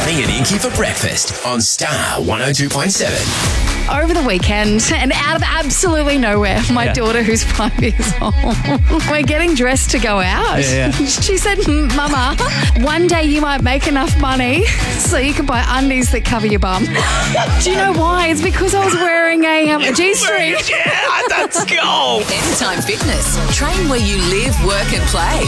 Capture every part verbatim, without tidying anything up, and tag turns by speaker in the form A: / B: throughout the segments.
A: Johnny and Inky for breakfast on Star one oh two point seven.
B: Over the weekend, and out of absolutely nowhere, my
C: Yeah.
B: daughter, who's five years old, we're getting dressed to go out.
C: Yeah, yeah.
B: She said, Mama, one day you might make enough money so you can buy undies that cover your bum. Do you know why? It's because I was wearing a, um, a G-string.
C: Yeah, let's go.
D: Anytime Fitness. Train where you live, work and play.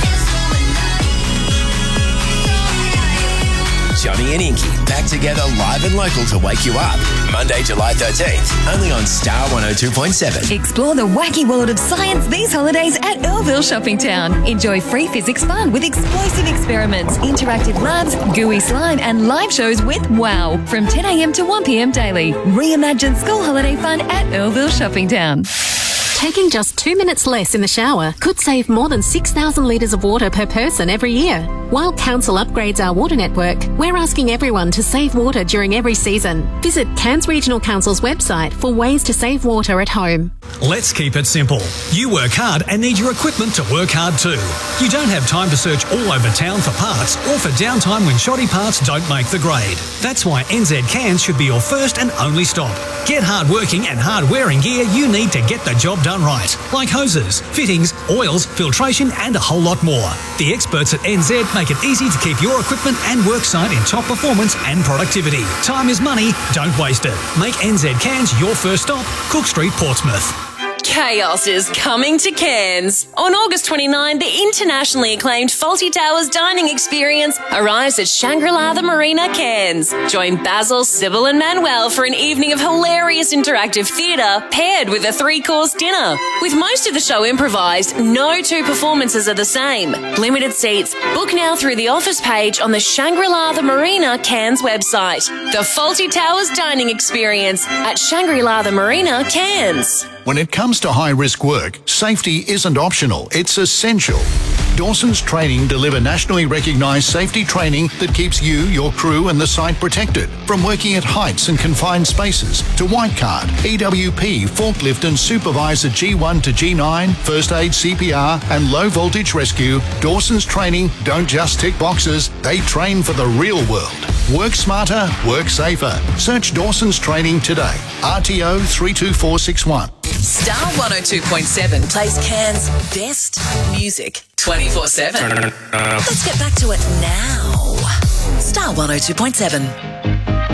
A: Johnny and Inky back together live and local to wake you up. Monday, July thirteenth, only on Star one oh two point seven.
E: Explore the wacky world of science these holidays at Earlville Shopping Town. Enjoy free physics fun with explosive experiments, interactive labs, gooey slime, and live shows with WOW from ten a.m. to one p.m. daily. Reimagine school holiday fun at Earlville Shopping Town.
F: Taking just two minutes less in the shower could save more than six thousand litres of water per person every year. While Council upgrades our water network, we're asking everyone to save water during every season. Visit Cairns Regional Council's website for ways to save water at home.
G: Let's keep it simple. You work hard and need your equipment to work hard too. You don't have time to search all over town for parts or for downtime when shoddy parts don't make the grade. That's why N Z Cairns should be your first and only stop. Get hard-working and hard-wearing gear you need to get the job done right, like hoses, fittings, oils, filtration and a whole lot more. The experts at N Z make it easy to keep your equipment and worksite in top performance and productivity. Time is money, don't waste it. Make N Z Cairns your first stop, Cook Street, Portsmouth.
H: Chaos is coming to Cairns. On August twenty-ninth, the internationally acclaimed Fawlty Towers dining experience arrives at Shangri-La the Marina, Cairns. Join Basil, Sybil and Manuel for an evening of hilarious interactive theatre paired with a three-course dinner. With most of the show improvised, no two performances are the same. Limited seats. Book now through the office page on the Shangri-La the Marina Cairns website. The Fawlty Towers dining experience at Shangri-La the Marina, Cairns.
I: When it comes to high-risk work, safety isn't optional, it's essential. Dawson's Training deliver nationally recognised safety training that keeps you, your crew and the site protected. From working at heights and confined spaces to white card, E W P, forklift and supervisor G one to G nine, first aid, C P R and low voltage rescue, Dawson's Training don't just tick boxes, they train for the real world. Work smarter, work safer. Search Dawson's Training today. R T O three two four six one.
D: Star one oh two point seven plays Cairns' best music twenty-four seven. Let's get back to it now. Star one oh two point seven.